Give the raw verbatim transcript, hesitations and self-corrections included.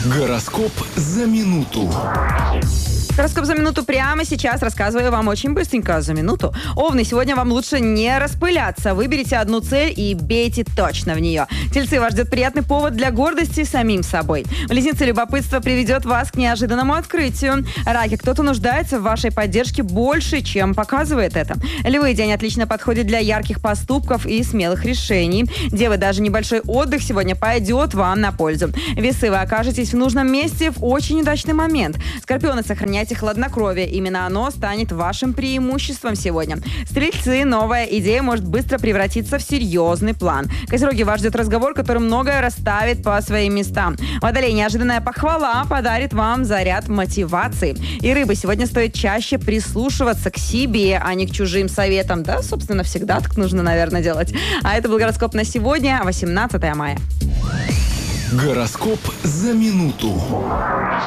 Гороскоп за минуту. Гороскоп за минуту прямо сейчас рассказываю вам очень быстренько, за минуту. Овны, сегодня вам лучше не распыляться. Выберите одну цель и бейте точно в нее. Тельцы, вас ждет приятный повод для гордости самим собой. Близнецы, любопытство приведет вас к неожиданному открытию. Раки, кто-то нуждается в вашей поддержке больше, чем показывает это. Львы, день отлично подходит для ярких поступков и смелых решений. Девы, даже небольшой отдых сегодня пойдет вам на пользу. Весы, вы окажетесь в нужном месте в очень удачный момент. Скорпионы, сохраняйте хладнокровие. Именно оно станет вашим преимуществом сегодня. Стрельцы, новая идея может быстро превратиться в серьезный план. Козероги, вас ждет разговор, который многое расставит по своим местам. Водолей, неожиданная похвала подарит вам заряд мотивации. И рыбы, сегодня стоит чаще прислушиваться к себе, а не к чужим советам. Да, собственно, всегда так нужно, наверное, делать. А это был гороскоп на сегодня, восемнадцатое мая. Гороскоп за минуту.